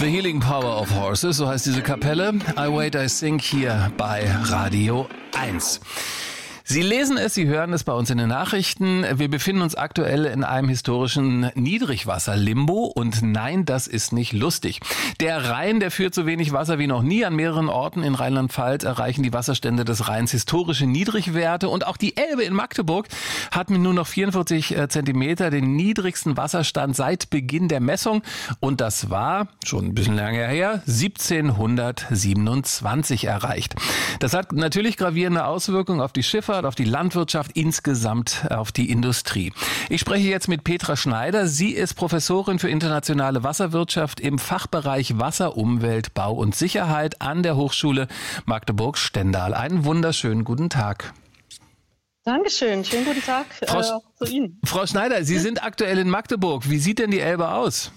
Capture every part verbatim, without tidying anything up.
The Healing Power of Horses, so heißt diese Kapelle. I Wait, I Sing hier bei Radio eins. Sie lesen es, Sie hören es bei uns in den Nachrichten. Wir befinden uns aktuell in einem historischen Niedrigwasser-Limbo und nein, das ist nicht lustig. Der Rhein, der führt so wenig Wasser wie noch nie. An mehreren Orten in Rheinland-Pfalz erreichen die Wasserstände des Rheins historische Niedrigwerte und auch die Elbe in Magdeburg hat mit nur noch vierundvierzig Zentimeter den niedrigsten Wasserstand seit Beginn der Messung und das war schon ein bisschen länger her, siebzehnhundertsiebenundzwanzig erreicht. Das hat natürlich gravierende Auswirkungen auf die Schifffahrt, auf die Landwirtschaft, insgesamt auf die Industrie. Ich spreche jetzt mit Petra Schneider. Sie ist Professorin für internationale Wasserwirtschaft im Fachbereich Wasser, Umwelt, Bau und Sicherheit an der Hochschule Magdeburg-Stendal. Einen wunderschönen guten Tag. Dankeschön. Schönen guten Tag Frau, äh, auch zu Ihnen. Frau Schneider, Sie sind aktuell in Magdeburg. Wie sieht denn die Elbe aus?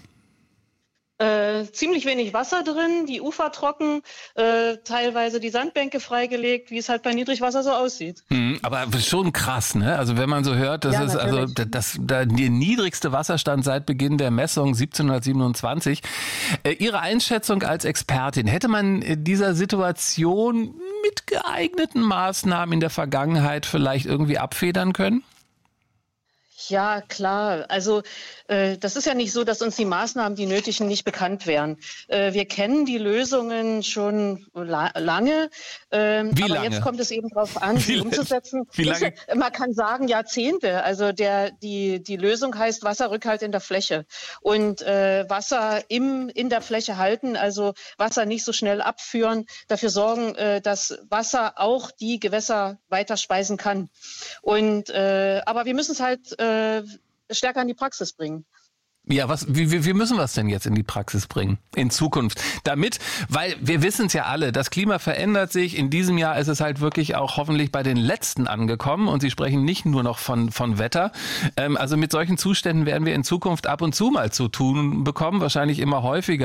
Äh, ziemlich wenig Wasser drin, die Ufer trocken, äh, teilweise die Sandbänke freigelegt, wie es halt bei Niedrigwasser so aussieht. Hm, aber schon krass, ne? Also wenn man so hört, das Ja, ist natürlich. also das, das der niedrigste Wasserstand seit Beginn der Messung siebzehnhundertsiebenundzwanzig. Äh, Ihre Einschätzung als Expertin, hätte man in dieser Situation mit geeigneten Maßnahmen in der Vergangenheit vielleicht irgendwie abfedern können? Ja, klar. Also äh, das ist ja nicht so, dass uns die Maßnahmen, die nötigen, nicht bekannt wären. Äh, wir kennen die Lösungen schon la- lange, ähm, Wie aber lange? jetzt kommt es eben darauf an, Wie sie la- umzusetzen. wie lange? Ist, man kann sagen Jahrzehnte. Also der die die Lösung heißt Wasserrückhalt in der Fläche und äh, Wasser im in der Fläche halten, also Wasser nicht so schnell abführen, dafür sorgen, äh, dass Wasser auch die Gewässer weiter speisen kann. Und äh, aber wir müssen es halt äh, stärker in die Praxis bringen. Ja, was, wie, wie, wie müssen wir es denn jetzt in die Praxis bringen, in Zukunft? Damit, weil wir wissen es ja alle, das Klima verändert sich. In diesem Jahr ist es halt wirklich auch hoffentlich bei den Letzten angekommen und Sie sprechen nicht nur noch von, von Wetter. Ähm, also mit solchen Zuständen werden wir in Zukunft ab und zu mal zu tun bekommen, wahrscheinlich immer häufiger.